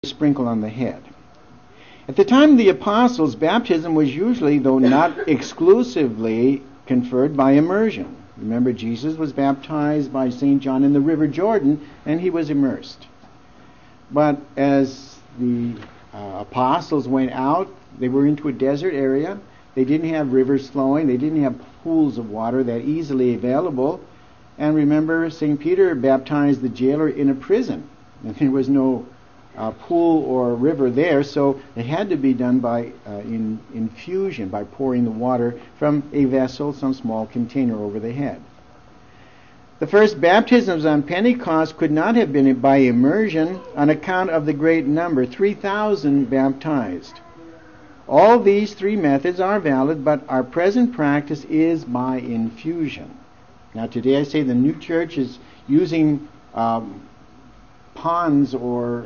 sprinkled on the head. At the time of the apostles, baptism was usually, though not exclusively, conferred by immersion. Remember, Jesus was baptized by St. John in the River Jordan, and he was immersed. But as the apostles went out, they were into a desert area. They didn't have rivers flowing. They didn't have pools of water that easily available. And remember, St. Peter baptized the jailer in a prison. And there was no pool or river there, so it had to be done by infusion, by pouring the water from a vessel, some small container, over the head. The first baptisms on Pentecost could not have been by immersion on account of the great number, 3,000 baptized. All these three methods are valid, but our present practice is by infusion. Now today I say the new church is using ponds or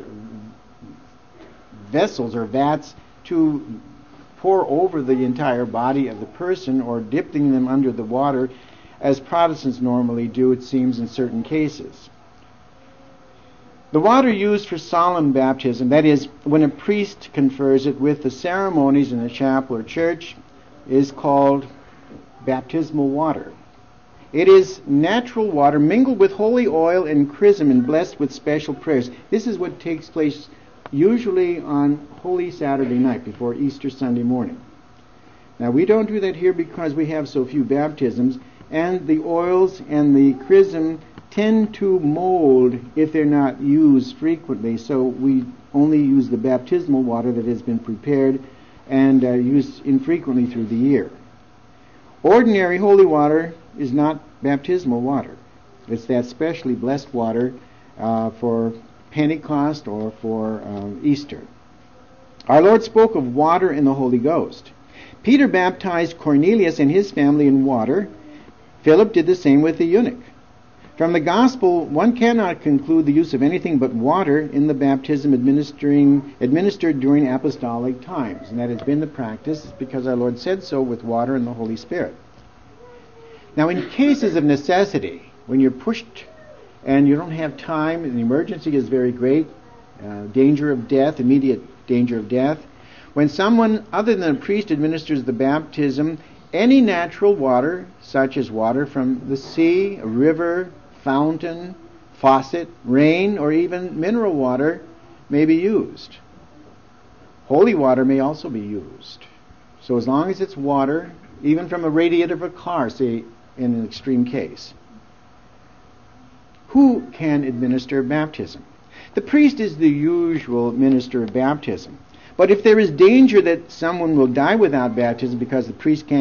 vessels or vats to pour over the entire body of the person, or dipping them under the water, as Protestants normally do, it seems, in certain cases. The water used for solemn baptism, that is, when a priest confers it with the ceremonies in the chapel or church, is called baptismal water. It is natural water mingled with holy oil and chrism and blessed with special prayers. This is what takes place usually on Holy Saturday night before Easter Sunday morning. Now we don't do that here because we have so few baptisms, and the oils and the chrism tend to mold if they're not used frequently, so we only use the baptismal water that has been prepared and used infrequently through the year. Ordinary holy water is not baptismal water. It's that specially blessed water for Pentecost or for Easter. Our Lord spoke of water and the Holy Ghost. Peter baptized Cornelius and his family in water. Philip did the same with the eunuch. From the gospel, one cannot conclude the use of anything but water in the baptism administered during apostolic times. And that has been the practice because our Lord said so, with water and the Holy Spirit. Now, in cases of necessity, when you're pushed and you don't have time, and the emergency is very great, danger of death, immediate danger of death, when someone other than a priest administers the baptism, any natural water, such as water from the sea, a river, fountain, faucet, rain, or even mineral water, may be used. Holy water may also be used. So as long as it's water, even from a radiator of a car, say, in an extreme case. Who can administer baptism? The priest is the usual minister of baptism. But if there is danger that someone will die without baptism because the priest can't